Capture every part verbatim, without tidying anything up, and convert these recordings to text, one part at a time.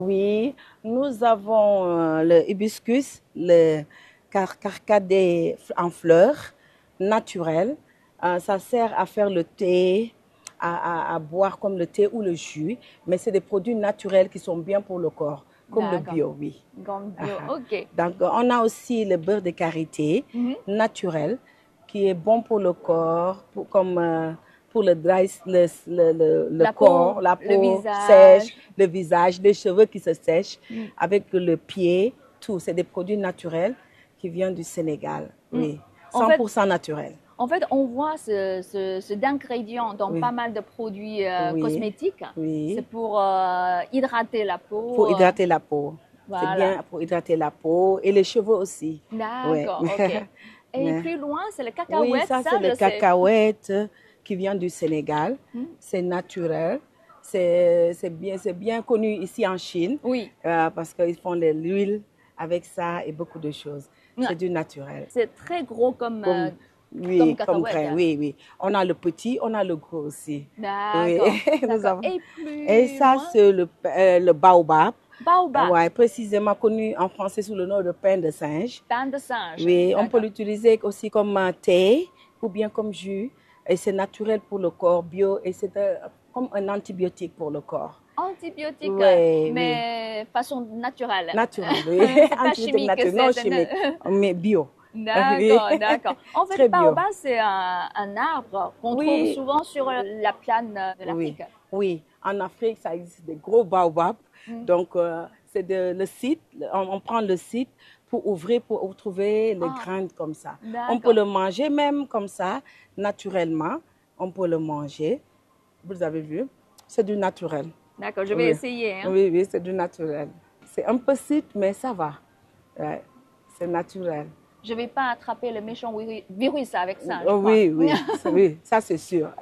Oui, nous avons euh, le hibiscus, le car carcadé en fleurs, naturel. Euh, ça sert à faire le thé, à, à, à boire comme le thé ou le jus, mais c'est des produits naturels qui sont bien pour le corps, comme le D'accord. bio, oui. Comme Ah, bio, ah. ok. Donc, on a aussi le beurre de karité, Mhm. naturel, qui est bon pour le corps, pour, comme euh, pour le, dry, le, le, le, le La peau, corps, la le peau sèche, visage. le visage, les cheveux qui se sèchent, Mm. avec le pied, tout. C'est des produits naturels qui viennent du Sénégal, Mm. oui. En fait, cent pour cent naturel. en fait, on voit ce, ce, ce d'ingrédients dans Oui, pas mal de produits euh, oui, cosmétiques. C'est oui. pour euh, hydrater la Pour peau. euh, hydrater la peau. C'est voilà. bien pour hydrater la peau et les cheveux aussi. Oui. D'accord, ok. Et plus loin, c'est le Oui, cacahuète, ça ça c'est le je sais. cacahuète qui vient du Sénégal. Mm. C'est naturel. C'est c'est bien, c'est bien connu ici en Chine Oui, euh, parce qu'ils font de l'huile avec ça et beaucoup de choses. ouais. C'est du naturel. C'est très gros comme, euh, Comme, comme oui, comme cacahuète. grain, oui, oui. On a le petit, on a le gros aussi. Oui, D'accord, nous d'accord. avons. Et Et plus ça, loin, c'est le, euh, le baobab. Euh, baobab, ouais, précisément connu en français sous le nom de pain de singe. pain de singe. Oui, on peut D'accord. l'utiliser aussi comme un thé ou bien comme jus. Et c'est naturel pour le corps, bio, et c'est euh, comme un antibiotique pour le corps. Antibiotique, Oui, oui. mais façon naturelle. Naturel, oui. C'est pas Antibiotique chimique, naturel, non c'est... chimique, mais bio. Oui, D'accord, d'accord. En fait, très bio. baobab, c'est un, un arbre qu'on trouve Oui, souvent sur la plane de oui, l'Afrique. oui. En Afrique, ça existe des gros baobabs. Mm. Donc, euh, c'est de, le site, on, on prend le site pour ouvrir, pour trouver les Ah, graines comme ça. On peut d'accord, le manger même comme ça, naturellement. On peut le manger. Vous avez vu? C'est du naturel. d'accord. Je vais Oui, essayer, hein. oui, oui, c'est du naturel. C'est un peu site, mais ça va. Ouais, c'est naturel. Je vais pas attraper le méchant virus virus avec ça, je Oh, crois. oui, oui, oui, ça c'est sûr.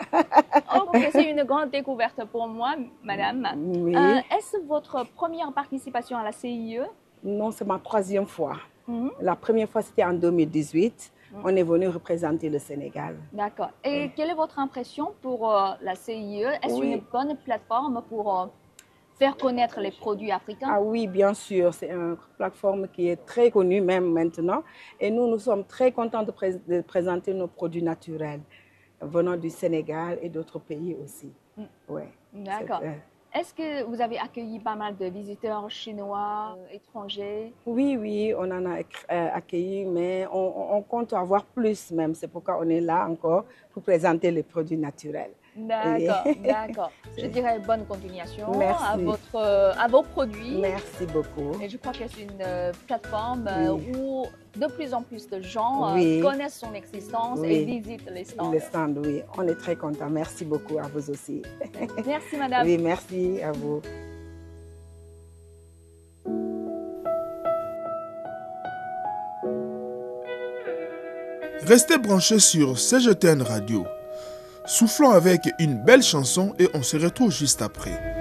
Ok, c'est une grande découverte pour moi, madame. Euh, Oui. est-ce votre première participation à la C I E? Non, c'est ma troisième fois. Mhm. La première fois, c'était en deux mille dix-huit. Mm. On est venu représenter le Sénégal. D'accord. Et Oui. quelle est votre impression pour euh, la C I E? Est-ce une Oui. bonne plateforme pour euh, faire connaître les produits africains? Ah oui, bien sûr. C'est une plateforme qui est très connue même maintenant. Et nous, nous sommes très contents de, pré de présenter nos produits naturels venant du Sénégal et d'autres pays aussi. Mm. Oui. D'accord. Euh... Est-ce que vous avez accueilli pas mal de visiteurs chinois, euh, étrangers? Oui, oui, on en a euh, accueilli, mais on, on compte avoir plus même. C'est pourquoi on est là encore pour présenter les produits naturels. Et... D'accord, d'accord. Je dirais bonne continuation à, Merci. votre, euh, à vos produits. Merci beaucoup. Et je crois que c'est une euh, plateforme euh, Oui. où de plus en plus de gens euh, Oui. connaissent son existence Oui. et visitent les stands. Les stands, oui. On est très contents. Merci beaucoup à vous aussi. Merci, madame. Oui, merci à vous. Restez branchés sur C G T N Radio. Soufflons avec une belle chanson et on se retrouve juste après.